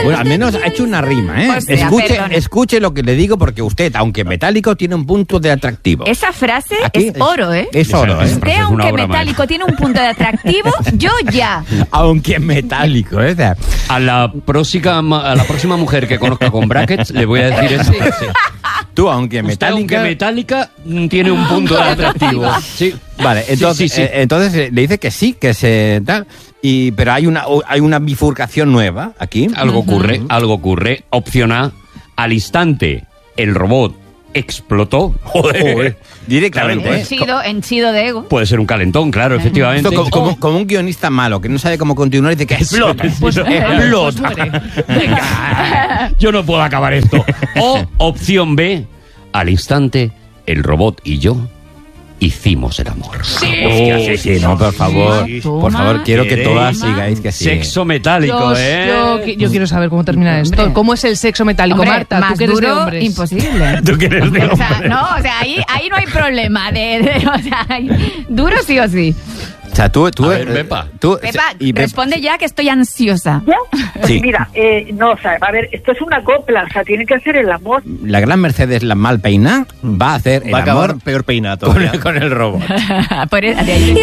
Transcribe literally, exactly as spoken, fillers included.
Bueno, al menos ha hecho una rima, ¿eh? O sea, escuche, perdona. escuche lo que le digo, porque usted, aunque metálico, tiene un punto de atractivo. Esa frase Aquí es oro, ¿eh? Es oro, Esa- ¿eh? Usted, aunque metálico, tiene un punto de atractivo, yo ya. Aunque metálico, ¿eh? O sea, A la próxima, a la próxima mujer que conozca con brackets le voy a decir eso. Sí. tú, aunque Usted, metálica... aunque metálica, mm, tiene un punto de atractivo. Sí. Vale, entonces, Sí, sí, sí. eh, entonces eh, le dice que sí, que se tal, y pero hay una o- hay una bifurcación nueva aquí. Algo ocurre, algo ocurre. Opción A, al instante el robot explotó. Joder. Directamente. Claro, ¿eh? Henchido, henchido de ego. Puede ser un calentón, claro, efectivamente. Esto como, como- como un guionista malo que no sabe cómo continuar y dice que explota. Pues, explota. pues muere. Venga, yo no puedo acabar esto. O opción B, al instante el robot y yo hicimos el amor. Hostia, sí, sí, no, por favor. Toma, Por favor, quiero que ¿Queréis? todas sigáis que sí. Sexo metálico, Yo, ¿eh? yo, qui- yo quiero saber cómo termina esto. Hombre. ¿Cómo es el sexo metálico, Hombre, Marta? más Tú que eres de duro, hombres. imposible. Tú que eres de O sea, hombre. no, o sea, ahí, ahí no hay problema. De, de- o sea, hay- duro sí o sí. O sea, tú, tú, A ver, eh, Pepa. tú- Pepa, y Pepa- responde ya que estoy ansiosa. ¿Ya? Pues Sí. mira, eh, no, o sea, a ver, esto es una copla, o sea, tienen que hacer el amor. la gran Mercedes, la mal peina, va a hacer el Va a acabar amor peor peinado con, todavía. con el robot. Por eso- de ahí-